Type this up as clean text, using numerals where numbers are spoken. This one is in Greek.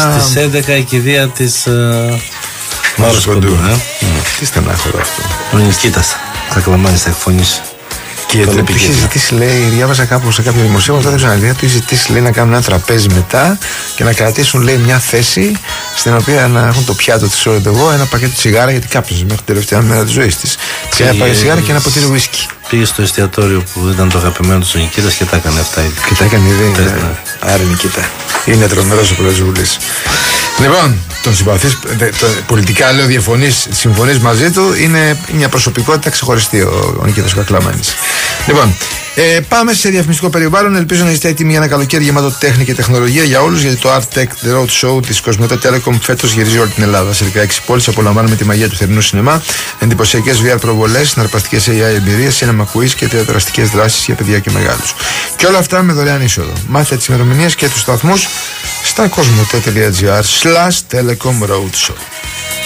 Στις 11 η κηδεία της Μάρος Κοντού. Τι στενάχωρο αυτό. Ο Νικήτας θα κλαμάνει, θα εκφωνήσει. Και το είχε ζητήσει, λέει, διάβαζα κάπου σε κάποιο δημοσίευμα, δεν ξέρω αν του είχε ζητήσει, λέει, να κάνουν ένα τραπέζι μετά και να κρατήσουν, λέει, μια θέση στην οποία να έχουν το πιάτο τη ώρα εγώ, ένα πακέτο τσιγάρα, γιατί κάποιο μέχρι την τελευταία μέρα τη ζωή τη. Και ένα πακέτο τσιγάρα και ένα ποτήρι ουίσκι. Πήγε στο εστιατόριο που ήταν το αγαπημένο του ο Νικήτας και τα έκανε αυτά ήδη. Και τα έκανε ήδη. Άρα Νικήτα. Είναι τρομερός ο Πρωτοβουλής. Λοιπόν, τον συμπαθείς, πολιτικά λέω διαφωνείς, συμφωνείς μαζί του, είναι μια προσωπικότητα ξεχωριστή ο Νικήτας Κακλαμάνης. Λοιπόν, πάμε σε διαφημιστικό περιβάλλον. Ελπίζω να είστε έτοιμοι για ένα καλοκαίρι γεμάτο τέχνη και τεχνολογία για όλους, γιατί το Art Tech The Road Show της Κοσμοτέ Telecom φέτος γυρίζει όλη την Ελλάδα. Σε 16 πόλεις απολαμβάνουμε τη μαγεία του θερινού σινεμά, εντυπωσιακές VR προβολές, συναρπαστικές AI εμπειρίες, cinema quiz και τηλεοπτικές δράσεις για παιδιά και μεγάλους. Και όλα αυτά με δωρεάν είσοδο. Μάθετε τις ημερομηνίες και τους σταθμούς στα κοσμοτέ.gr/Telecom Road Show.